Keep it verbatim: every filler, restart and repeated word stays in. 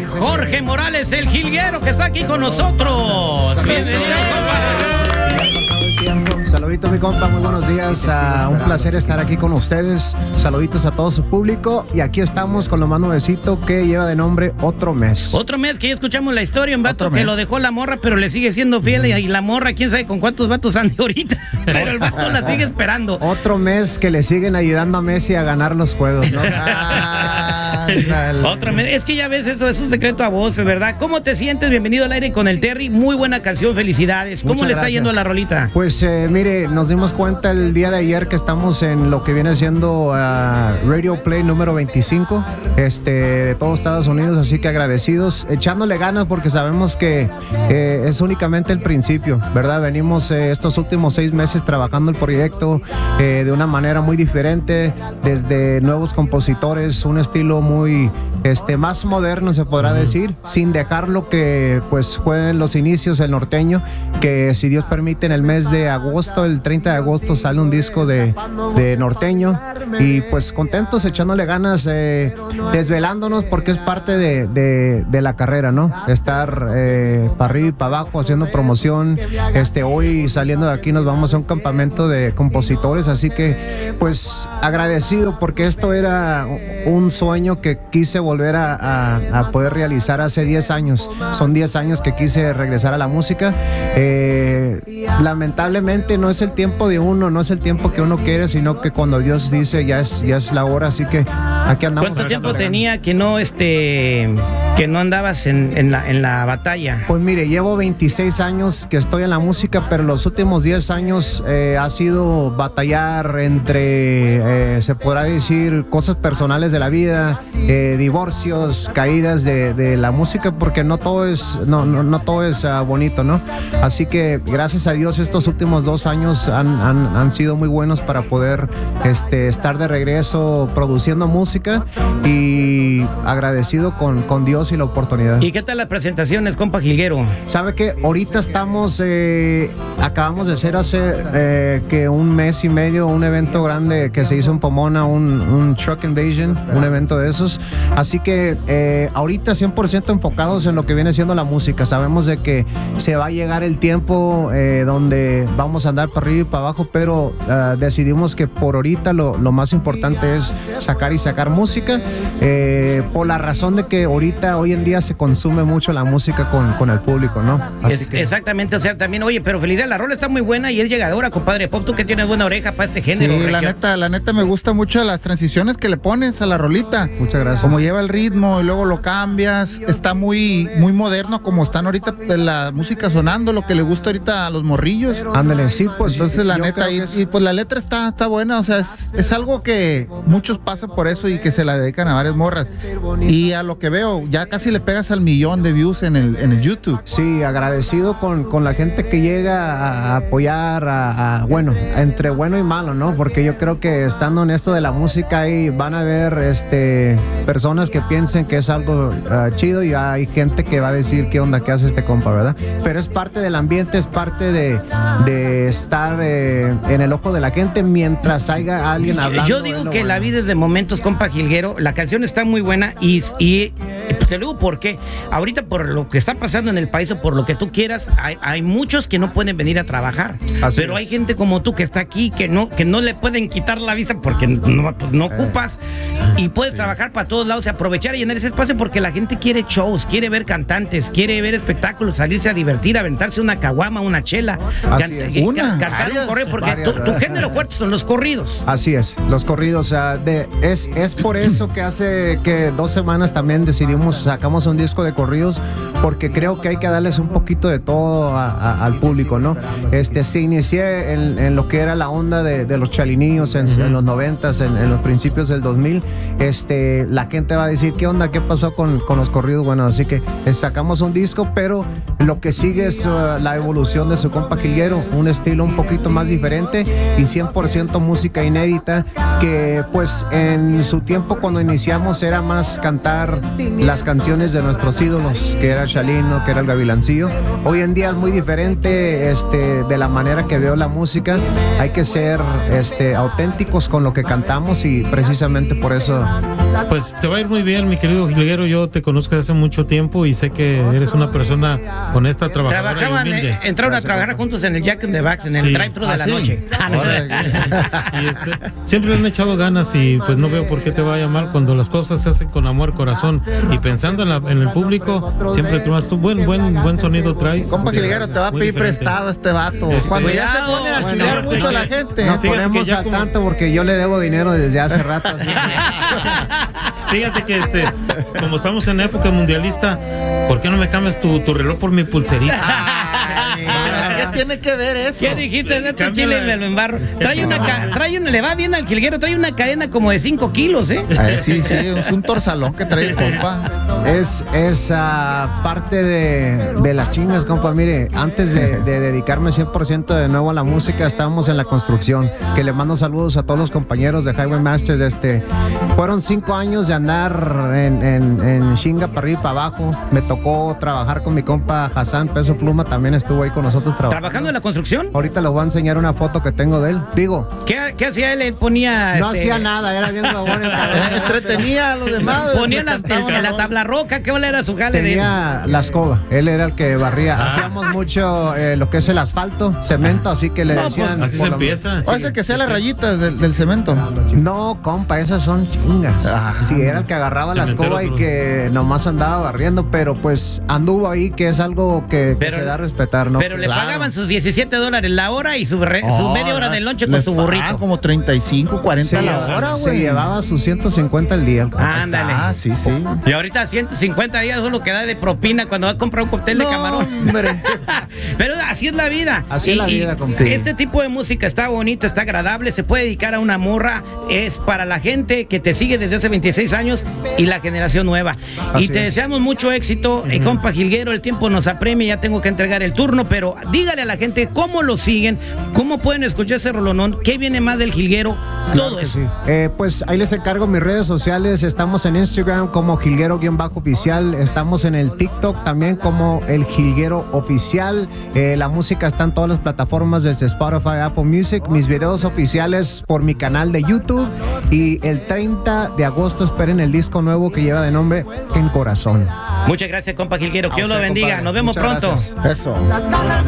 Jorge Morales, el jilguero, que está aquí con nosotros. Bienvenido, compa. Saludito, mi compa, muy buenos días. Uh, un placer estar aquí con ustedes. Saluditos a todo su público. Y aquí estamos con lo más nuevecito que lleva de nombre Otro Mes. Otro mes que ya escuchamos la historia, un vato que lo dejó la morra, pero le sigue siendo fiel. Mm. Y la morra, quién sabe con cuántos vatos ande ahorita. Pero el vato la sigue esperando. Otro mes que le siguen ayudando a Messi a ganar los juegos, ¿no? ah, Otro mes. Es que ya ves, eso es un secreto a voces, ¿verdad? ¿Cómo te sientes? Bienvenido al aire con el Terry. Muy buena canción, felicidades. ¿Cómo Muchas le está gracias. yendo la rolita? Pues eh, mire, nos dimos cuenta el día de ayer que estamos en lo que viene siendo uh, Radio Play número veinticinco este, de todos Estados Unidos, así que agradecidos, echándole ganas porque sabemos que eh, es únicamente el principio, ¿verdad? Venimos eh, estos últimos seis meses trabajando el proyecto eh, de una manera muy diferente, desde nuevos compositores, un estilo muy este, más moderno, se podrá decir, sin dejar lo que pues fue en los inicios el norteño, que si Dios permite en el mes de agosto, el treinta de agosto sale un disco de, de norteño y pues contentos, echándole ganas, eh, desvelándonos porque es parte de, de, de la carrera, ¿no? Estar eh, para arriba y para abajo haciendo promoción. Este, hoy saliendo de aquí nos vamos a un campamento de compositores, así que pues agradecido porque esto era un sueño que quise volver a, a, a poder realizar hace diez años. Son diez años que quise regresar a la música. Eh, lamentablemente no es el tiempo de uno, no es el tiempo que uno quiere, sino que cuando Dios dice ya es, ya es la hora, así que aquí andamos. ¿Cuánto tiempo tenía que no este que no andabas en, en, la, en la batalla? Pues mire, llevo veintiséis años que estoy en la música, pero los últimos diez años eh, ha sido batallar entre, eh, se podrá decir, cosas personales de la vida, eh, divorcios, caídas de, de la música, porque no todo es, no, no, no todo es uh, bonito, ¿no? Así que gracias a Dios estos últimos dos años han, han, han sido muy buenos para poder este, estar de regreso produciendo música y agradecido con, con Dios y la oportunidad. ¿Y qué tal las presentaciones, compa jilguero? Sabe que ahorita estamos, eh, acabamos de hacer hace eh, que un mes y medio un evento grande que se hizo en Pomona, un, un Truck Invasion, un evento de esos. Así que eh, ahorita cien por ciento enfocados en lo que viene siendo la música. Sabemos de que se va a llegar el tiempo eh, donde vamos a andar para arriba y para abajo, pero uh, decidimos que por ahorita lo, lo más importante es sacar y sacar música, eh, por la razón de que ahorita, hoy en día se consume mucho la música con, con el público, ¿no? Así es, que... Exactamente, o sea, también, oye, pero felicidad, la rola está muy buena y es llegadora, compadre Pop, tú que tienes buena oreja para este género. Sí, la neta, la neta me gusta mucho las transiciones que le pones a la rolita. Muchas gracias. Como lleva el ritmo y luego lo cambias, está muy, muy moderno como están ahorita la música sonando, lo que le gusta ahorita a los morrillos. Ándale, sí, pues. Entonces la neta, y, es... y pues la letra está, está buena, o sea, es, es algo que muchos pasan por eso y que se la dedican a varias morras. Y a lo que veo, ya casi le pegas al millón de views en el, en el YouTube. Sí, agradecido con, con la gente que llega a, a apoyar, a, a, bueno, entre bueno y malo, ¿no? Porque yo creo que estando en esto de la música ahí van a haber este, personas que piensen que es algo uh, chido y hay gente que va a decir qué onda, qué hace este compa, ¿verdad? Pero es parte del ambiente, es parte de, de estar eh, en el ojo de la gente mientras haya alguien hablando. Yo digo que bueno. La vida es de momentos, compa jilguero. La canción está muy buena y, y pues te digo por qué. Ahorita por lo que está pasando en el país o por lo que tú quieras, hay, hay muchos que no pueden venir a trabajar. Así pero es. Hay gente como tú que está aquí que no, que no le pueden quitar la visa porque no, pues no ocupas eh. y puedes sí. trabajar para todos lados y aprovechar y llenar ese espacio porque la gente quiere shows, quiere ver cantantes, quiere ver espectáculos, salirse a divertir, aventarse una caguama, una chela, can, una, can, cantar varias, un corrido porque varias, tu, tu género fuerte son los corridos. Así es, los corridos. Uh, de, es, es por eso que hace que dos semanas también decidimos, sacamos un disco de corridos porque creo que hay que darles un poquito de todo a, a, al público, ¿no? Este, se inicié en, en lo que era la onda de, de los chalinillos en, uh-huh. en los noventas, en, en los principios del dos mil. Este, la gente va a decir, ¿qué onda? ¿Qué pasó con, con los corridos? Bueno, así que eh, sacamos un disco, pero lo que sigue es uh, la evolución de su compa jilguero, un estilo un poquito más diferente y cien por ciento música inédita que pues en su tiempo cuando iniciamos era más cantar las canciones de nuestros ídolos, que era Chalino, que era el Gavilancillo. Hoy en día es muy diferente este, de la manera que veo la música. Hay que ser este, auténticos con lo que cantamos y precisamente por eso... Pues te va a ir muy bien, mi querido Jilguero. Yo te conozco desde hace mucho tiempo y sé que eres una persona honesta, trabajadora Trabajaban, y humilde. eh, entraron a trabajar juntos en el Jack in the Box, en el Sí. drive-thru de Ah, la sí. noche. Ah, no. Y este, siempre le han echado ganas y pues no veo por qué te vaya mal cuando las cosas se hacen con amor, corazón y pensando en, la, en el público. Siempre tú tu buen buen buen sonido traes. Compa Jilguero, te va a Muy pedir diferente. prestado este vato. Este, Cuando ya se cuidado, pone a bueno, chulear bueno, mucho a la fíjate, gente. Nos fíjate que ponemos ya al como- tanto porque yo le debo dinero desde hace rato. Así que- Fíjate que este, como estamos en época mundialista, ¿por qué no me cambias tu, tu reloj por mi pulserita? Ay, ¿qué tiene que ver eso? ¿Qué dijiste de este Cámbiala. chile? Me lo embarro. Trae una, ca- trae una, le va bien al Jilguero, trae una cadena como de cinco kilos, ¿eh? Ay, sí, sí, es un torsalón que trae el compa. Es, es ah, parte de, de las chingas, compa. Mire, antes de, de dedicarme cien por ciento de nuevo a la música, estábamos en la construcción. Que le mando saludos a todos los compañeros de Highway Masters. Este, fueron cinco años de andar en, en, en chinga para arriba y para abajo. Me tocó trabajar con mi compa Hassan Peso Pluma, también estuvo ahí con nosotros trabajando. ¿Trabajando en la construcción? Ahorita les voy a enseñar una foto que tengo de él. Digo, ¿Qué, qué hacía él? Él ponía... no este, hacía nada, era bien babón el cabrón. Entretenía a los demás. Ponían la, después en la tabla roca. ¿Qué era su jale de él? Tenía la escoba, él era el que barría. Hacíamos mucho eh, lo que es el asfalto, cemento, así que le No, decían. Así por se lo- empieza. O ese que sea las rayitas del, del cemento. No, compa, esas son chingas. Ah. Sí, era el que agarraba la Cementero escoba y cruz. que nomás andaba barriendo, pero pues anduvo ahí, que es algo que, que Pero- se da a respetar, ¿no? Pero le Claro. pagaban sus diecisiete dólares la hora y su, re- su Oh, media hora de lonche con les su pagaban burrito. como treinta y cinco, cuarenta se, a la llevaba, hora, se güey. llevaba sus ciento cincuenta al día. el compa. Ándale. Ah, sí, sí. Y ahorita ciento cincuenta días solo que da de propina cuando va a comprar un cóctel de No, camarón. hombre. Pero así es la vida. Así es la vida, compa. Sí. Este tipo de música está bonito, está agradable, se puede dedicar a una morra. Es para la gente que te sigue desde hace veintiséis años y la generación nueva. Así y te es. deseamos mucho éxito. Eh, compa Jilguero, el tiempo nos apremia, ya tengo que entregar el turno, pero dígale a la gente cómo lo siguen, cómo pueden escuchar ese rolonón, qué viene más del Jilguero, Claro todo que eso. sí. Eh, pues ahí les encargo mis redes sociales. Estamos en Instagram como Jilguero-oficial. Estamos en el TikTok también como el Jilguero Oficial. Eh, la música está en todas las plataformas desde Spotify, Apple Music. Mis videos oficiales por mi canal de YouTube. Y el treinta de agosto esperen el disco nuevo que lleva de nombre En Corazón. Muchas gracias, compa Jilguero, que A Dios lo usted, bendiga. compadre. Nos vemos Muchas pronto. gracias. Eso. Las ganas